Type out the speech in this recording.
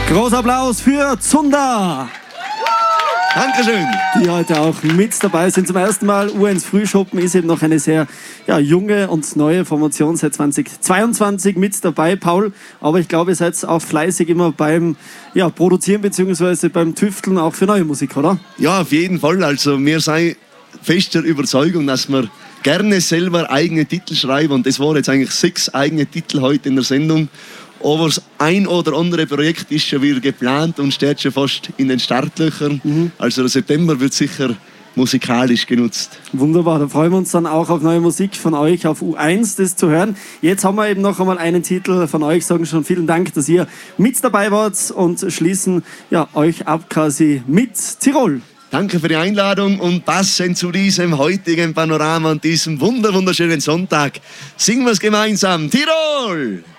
Großer Applaus für Zunder! Dankeschön. Die heute auch mit dabei sind. Zum ersten Mal U1 Frühschoppen ist eben noch eine sehr junge und neue Formation seit 2022 mit dabei, Paul. Aber ich glaube, ihr seid auch fleißig immer beim Produzieren bzw. beim Tüfteln auch für neue Musik, oder? Ja, auf jeden Fall. Also wir sind fester Überzeugung, dass wir gerne selber eigene Titel schreiben. Und das waren jetzt eigentlich 6 eigene Titel heute in der Sendung. Aber das ein oder andere Projekt ist schon wieder geplant und steht schon fast in den Startlöchern. Also der September wird sicher musikalisch genutzt. Wunderbar, da freuen wir uns dann auch auf neue Musik von euch auf U1, das zu hören. Jetzt haben wir eben noch einmal einen Titel von euch, sagen schon vielen Dank, dass ihr mit dabei wart und schließen euch ab quasi mit Tirol. Danke für die Einladung und passend zu diesem heutigen Panorama und diesem wunderschönen Sonntag singen wir es gemeinsam. Tirol!